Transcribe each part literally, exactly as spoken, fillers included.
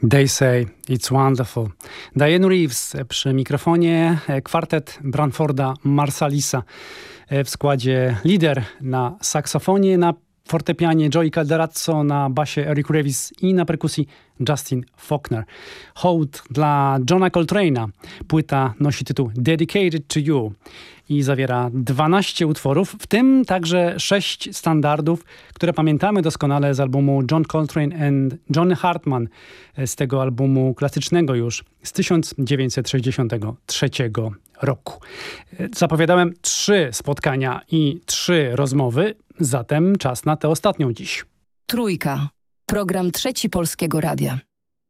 They Say It's Wonderful. Diane Reeves przy mikrofonie, kwartet Branforda Marsalisa w składzie lider na saksofonie, na fortepianie Joey Calderazzo, na basie Eric Reeves i na perkusji Justin Faulkner. Hołd dla Johna Coltrane'a. Płyta nosi tytuł Dedicated to You i zawiera dwanaście utworów, w tym także sześć standardów, które pamiętamy doskonale z albumu John Coltrane and Johnny Hartman, z tego albumu klasycznego już z tysiąc dziewięćset sześćdziesiątego trzeciego roku. Zapowiadałem trzy spotkania i trzy rozmowy, zatem czas na tę ostatnią dziś. Trójka. Program Trzeci Polskiego Radia.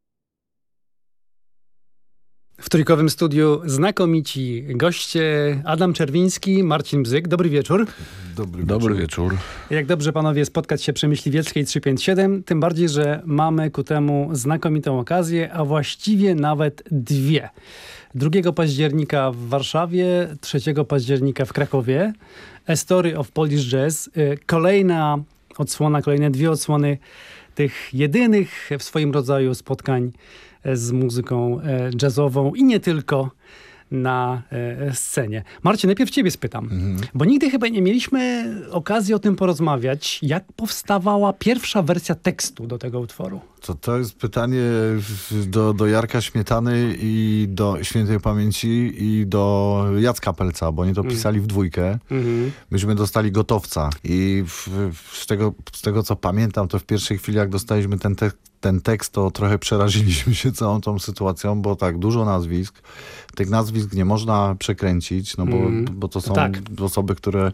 W trójkowym studiu znakomici goście: Adam Czerwiński, Marcin Bzyk. Dobry wieczór. Dobry, Dobry wieczór. wieczór. Jak dobrze panowie spotkać się przy Myśliwieckiej trzysta pięćdziesiąt siedem, tym bardziej, że mamy ku temu znakomitą okazję, a właściwie nawet dwie. drugiego października w Warszawie, trzeciego października w Krakowie. A Story of Polish Jazz. Kolejna odsłona, kolejne dwie odsłony tych jedynych w swoim rodzaju spotkań z muzyką jazzową i nie tylko na e, scenie. Marcin, najpierw ciebie spytam, mhm. bo nigdy chyba nie mieliśmy okazji o tym porozmawiać. Jak powstawała pierwsza wersja tekstu do tego utworu? To, to jest pytanie do, do Jarka Śmietany i do świętej pamięci i do Jacka Pelca, bo oni to pisali w dwójkę. Mhm. Myśmy dostali gotowca i w, w, z, tego, z tego co pamiętam, to w pierwszej chwili jak dostaliśmy ten tekst, ten tekst, to trochę przeraziliśmy się całą tą sytuacją, bo tak, dużo nazwisk. Tych nazwisk nie można przekręcić, no bo, mm. bo to są tak. osoby, które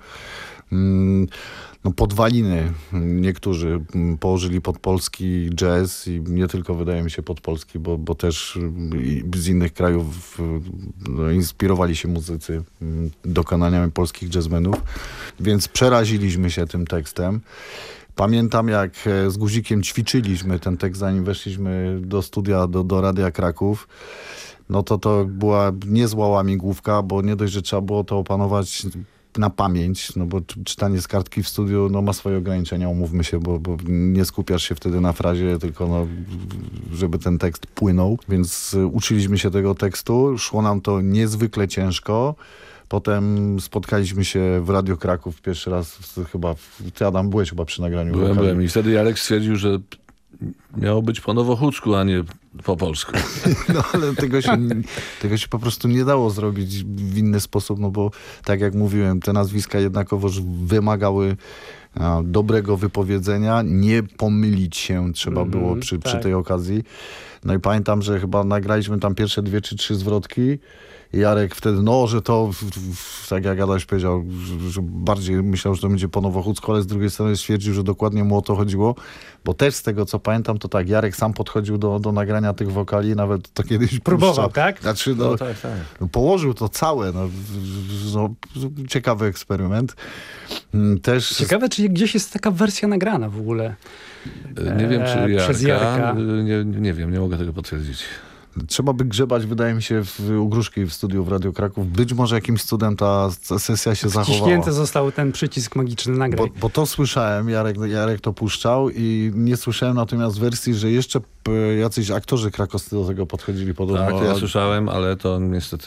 mm, no podwaliny niektórzy położyli pod polski jazz i nie tylko, wydaje mi się, pod polski, bo, bo też z innych krajów no, inspirowali się muzycy dokonaniami polskich jazzmenów, więc przeraziliśmy się tym tekstem. Pamiętam, jak z Guzikiem ćwiczyliśmy ten tekst, zanim weszliśmy do studia, do, do Radia Kraków. No to to była niezła łamigłówka, bo nie dość, że trzeba było to opanować na pamięć, no bo czytanie z kartki w studiu no, ma swoje ograniczenia, umówmy się, bo, bo nie skupiasz się wtedy na frazie, tylko no, żeby ten tekst płynął. Więc uczyliśmy się tego tekstu, szło nam to niezwykle ciężko. Potem spotkaliśmy się w Radiu Kraków pierwszy raz, chyba, ty Adam byłeś chyba przy nagraniu. Byłem, byłem i wtedy Jarek stwierdził, że miało być po nowochódzku, a nie po polsku. No ale tego się, tego się po prostu nie dało zrobić w inny sposób, no bo tak jak mówiłem, te nazwiska jednakowoż wymagały a, dobrego wypowiedzenia, nie pomylić się trzeba mm, było przy, tak. przy tej okazji. No i pamiętam, że chyba nagraliśmy tam pierwsze dwie czy trzy zwrotki. Jarek wtedy, no, że to, tak jak Adaś powiedział, że, że bardziej myślał, że to będzie po nowochódzku, ale z drugiej strony stwierdził, że dokładnie mu o to chodziło, bo też z tego, co pamiętam, to tak, Jarek sam podchodził do, do nagrania tych wokali, nawet to kiedyś próbował, puszczał. tak? Znaczy, no, no tak, tak. No, położył to całe, no, no, ciekawy eksperyment. Też... Ciekawe, czy gdzieś jest taka wersja nagrana w ogóle. Nie wiem, czy Jarka, przez Jarka. Nie, nie wiem, nie mogę tego potwierdzić. Trzeba by grzebać, wydaje mi się, w u Gruszki w studiu w Radiu Kraków. Być może jakimś cudem ta sesja się zachowała. Wciśnięty został ten przycisk magiczny nagraj. Bo, bo to słyszałem, Jarek, Jarek to puszczał i nie słyszałem natomiast wersji, że jeszcze jacyś aktorzy krakowscy do tego podchodzili podobno. Tak, to ja słyszałem, ale to niestety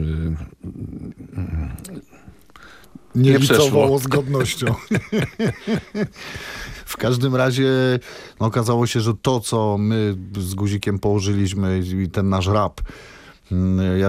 nie, nie przeszło z godnością. W każdym razie no, okazało się, że to, co my z Guzikiem położyliśmy i ten nasz rap,